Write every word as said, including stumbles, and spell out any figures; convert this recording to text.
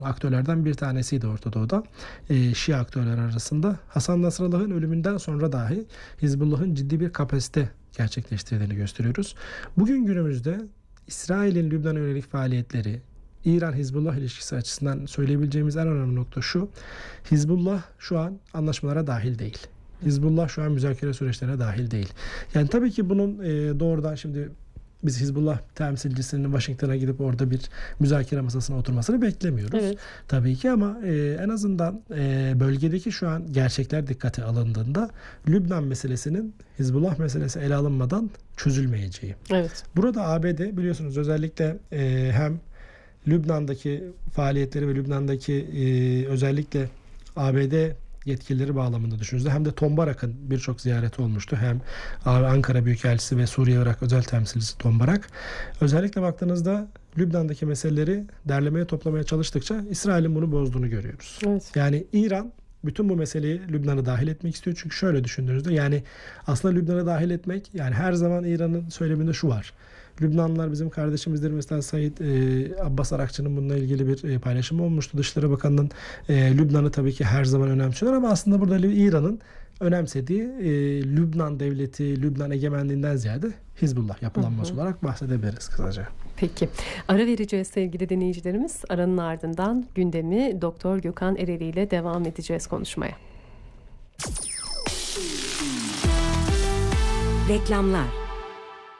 aktörlerden bir tanesiydi Orta Doğu'da. E, Şia aktörler arasında. Hasan Nasrallah'ın ölümünden sonra dahi Hizbullah'ın ciddi bir kapasite gerçekleştirdiğini gösteriyoruz. Bugün günümüzde İsrail'in Lübnan'a yönelik faaliyetleri, İran-Hizbullah ilişkisi açısından söyleyebileceğimiz en önemli nokta şu: Hizbullah şu an anlaşmalara dahil değil. Hizbullah şu an müzakere süreçlerine dahil değil. Yani tabii ki bunun e, doğrudan şimdi biz Hizbullah temsilcisinin Washington'a gidip orada bir müzakere masasına oturmasını beklemiyoruz. Evet. Tabii ki ama e, en azından e, bölgedeki şu an gerçekler dikkate alındığında Lübnan meselesinin Hizbullah meselesi ele alınmadan çözülmeyeceği. Evet. Burada A B D biliyorsunuz özellikle e, hem Lübnan'daki faaliyetleri ve Lübnan'daki e, özellikle A B D yetkilileri bağlamında düşündüğünüzde hem de Tom Barak'ın birçok ziyareti olmuştu. Hem Ankara Büyükelçisi ve Suriye Irak Özel Temsilcisi Tom Barak. Özellikle baktığınızda Lübnan'daki meseleleri derlemeye toplamaya çalıştıkça İsrail'in bunu bozduğunu görüyoruz. Evet. Yani İran bütün bu meseleyi Lübnan'a dahil etmek istiyor. Çünkü şöyle düşündüğünüzde yani aslında Lübnan'a dahil etmek, yani her zaman İran'ın söyleminde şu var: Lübnanlılar bizim kardeşimizdir. Mesela Said e, Abbas Arakçı'nın bununla ilgili bir e, paylaşımı olmuştu. Dışişleri Bakanı'nın e, Lübnan'ı tabii ki her zaman önemsiyorlar ama aslında burada İran'ın önemsediği e, Lübnan devleti, Lübnan egemenliğinden ziyade Hizbullah yapılanması hı hı. olarak bahsedebiliriz kısaca. Peki. Ara vereceğiz sevgili dinleyicilerimiz. Aranın ardından gündemi Doktor Gökhan Ereli ile devam edeceğiz konuşmaya. Reklamlar.